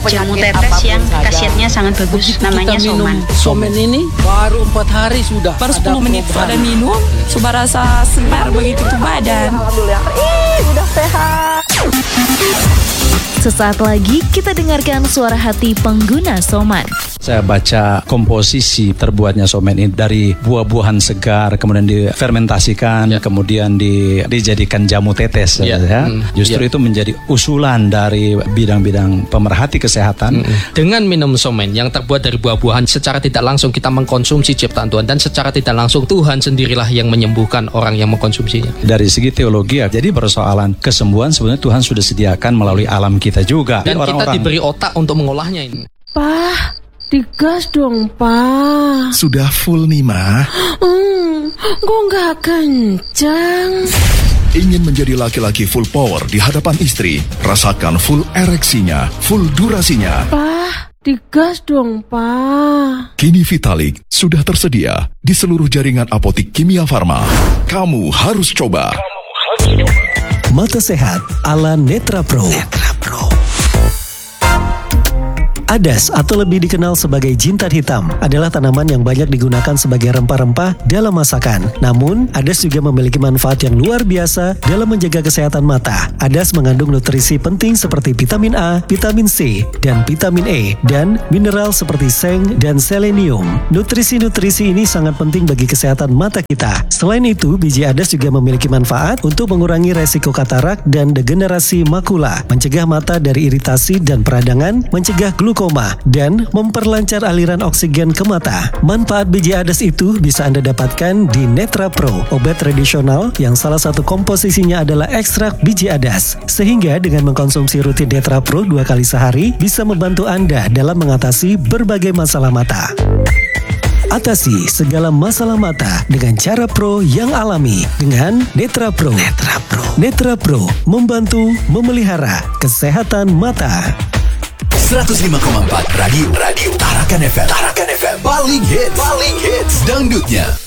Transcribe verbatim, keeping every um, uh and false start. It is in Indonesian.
jamu tetes yang khasiatnya sangat bagus. Begitu namanya kita minum Soman. Somen ini baru empat hari sudah baru sepuluh menit perubahan. sudah minum, sudah rasa segar begitu tuh badan. Alhamdulillah, ih udah sehat. Sesaat lagi kita dengarkan suara hati pengguna Soman. Saya baca komposisi terbuatnya somen ini dari buah-buahan segar, kemudian difermentasikan, Ya. kemudian di, dijadikan jamu tetes. Ya. Ya. Hmm. Justru Ya. itu menjadi usulan dari bidang-bidang pemerhati kesehatan. Dengan minum somen yang terbuat dari buah-buahan, secara tidak langsung kita mengkonsumsi ciptaan Tuhan, dan secara tidak langsung Tuhan sendirilah yang menyembuhkan orang yang mengkonsumsinya. Dari segi teologi, ya, jadi persoalan kesembuhan sebenarnya Tuhan sudah sediakan melalui alam kita juga. Dan kita Orang-orang diberi otak untuk mengolahnya ini. Pah, digas dong, Pak. Sudah full nih, Ma. Hmm, kok nggak kencang? Ingin menjadi laki-laki full power di hadapan istri? Rasakan full ereksinya, full durasinya. Pah, digas dong, Pak. Kini Vitalik sudah tersedia di seluruh jaringan apotik Kimia Farma. Kamu harus coba. Mata sehat ala Netra Pro. Netra Pro. Adas atau lebih dikenal sebagai jintan hitam adalah tanaman yang banyak digunakan sebagai rempah-rempah dalam masakan. Namun, adas juga memiliki manfaat yang luar biasa dalam menjaga kesehatan mata. Adas mengandung nutrisi penting seperti vitamin A, vitamin C, dan vitamin E, dan mineral seperti seng dan selenium. Nutrisi-nutrisi ini sangat penting bagi kesehatan mata kita. Selain itu, biji adas juga memiliki manfaat untuk mengurangi resiko katarak dan degenerasi makula, mencegah mata dari iritasi dan peradangan, mencegah glukoma, dan memperlancar aliran oksigen ke mata. Manfaat biji adas itu bisa Anda dapatkan di Netra Pro, obat tradisional yang salah satu komposisinya adalah ekstrak biji adas. Sehingga dengan mengkonsumsi rutin Netra Pro dua kali sehari bisa membantu Anda dalam mengatasi berbagai masalah mata. Atasi segala masalah mata dengan cara pro yang alami dengan Netra Pro. Netra Pro. Netra Pro membantu memelihara kesehatan mata. seratus lima koma empat Radio Radio Tarakan F M. Tarakan F M paling hits, paling hits dangdutnya.